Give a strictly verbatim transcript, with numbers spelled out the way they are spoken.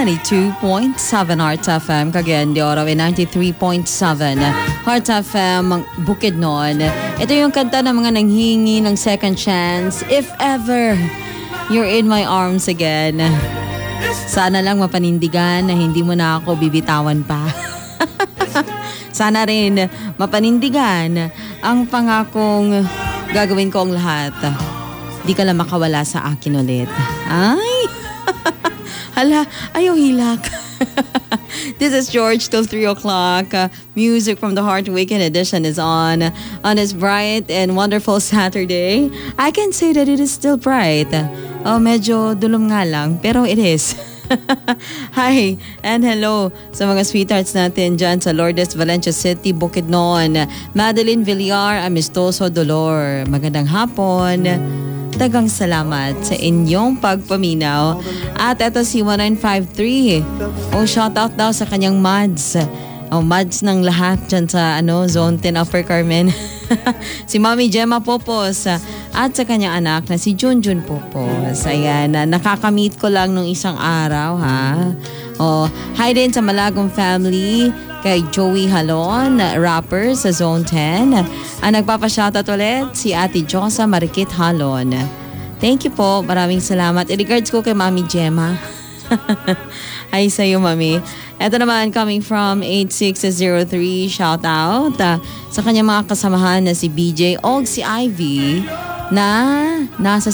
ninety-two point seven Hearts F M, Cagayan de Oro, and ninety-three point seven Hearts F M, Bukidnon. Ito yung kanta ng mga nanghingi ng second chance. If ever you're in my arms again, sana lang mapanindigan na hindi mo na ako bibitawan pa. Sana rin mapanindigan ang pangakong gagawin ko ang lahat. Di ka lang makawala sa akin ulit. Ay! Hala, ayaw hilak. This is George till three o'clock. Uh, music from the Heart Weekend edition is on. On this bright and wonderful Saturday. I can say that it is still bright. Oh, medyo dulom nga lang, pero it is. Hi and hello sa mga sweethearts natin dyan sa Lourdes, Valencia City, Bukidnon. Madeline Villar, Amistoso, Dolor. Magandang hapon. Dagang salamat sa inyong pagpaminaw. At eto si one nine five three. Oh, shout out daw sa kanyang mods. Oh, mods ng lahat dyan sa ano, Zone ten Upper Carmen. Si Mami Gemma Popos at sa kanyang anak na si Junjun Popos. Ayan, nakaka-meet ko lang nung isang araw, ha. Oh, hi din sa Malagong family, kay Joey Halon, rapper sa Zone ten. Ang nagpapashoutout ulit, si Ate Josa Marikit Halon. Thank you po, maraming salamat. I-regards ko kay Mami Gemma. Hi sa'yo, Mami. Ito naman, coming from eight six zero three, shout out uh, sa kanyang mga kasamahan na si B J o si Ivy na nasa